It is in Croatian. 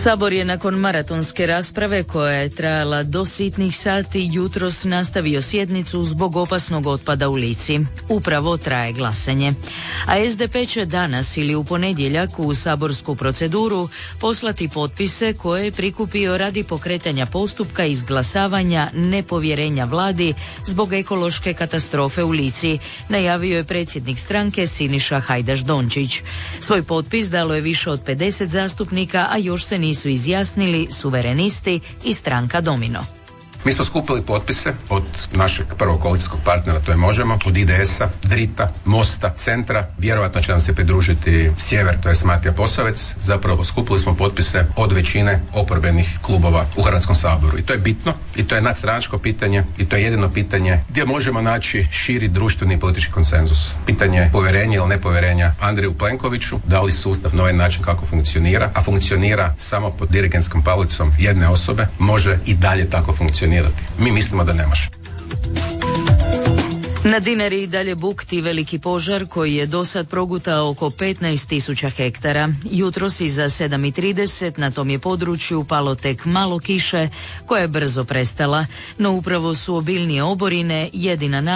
Sabor je nakon maratonske rasprave koja je trajala do sitnih sati jutros nastavio sjednicu zbog opasnog otpada u Lici. Upravo traje glasanje. A SDP će danas ili u ponedjeljak u saborsku proceduru poslati potpise koje je prikupio radi pokretanja postupka izglasavanja nepovjerenja vladi zbog ekološke katastrofe u Lici, najavio je predsjednik stranke Siniša Hajdaš Dončić. Svoj potpis dalo je više od 50 zastupnika, a još se nisu izjasnili Suverenisti i stranka Domino. Mi smo skupili potpise od našeg prvog koalicijskog partnera, to je Možemo, od IDS-a, Drita, Mosta, Centra, vjerojatno će nam se pridružiti Sjever, to je Matija Posavec. Zapravo skupili smo potpise od većine oporbenih klubova u Hrvatskom saboru. I to je bitno, i to je nadstranačko pitanje, i to je jedino pitanje gdje možemo naći širi društveni i politički konsenzus. Pitanje povjerenja ili nepovjerenja Andreju Plenkoviću, da li sustav na ovaj način kako funkcionira, a funkcionira samo pod dirigentskom palicom jedne osobe, može i dalje tako funkcionirati. Mi mislimo da ne može. Na Dinari i dalje bukti veliki požar koji je dosad progutao oko 15.000 hektara. Jutros iza 7:30 na tom je području palo tek malo kiše koja je brzo prestala, no upravo su obilnije oborine jedina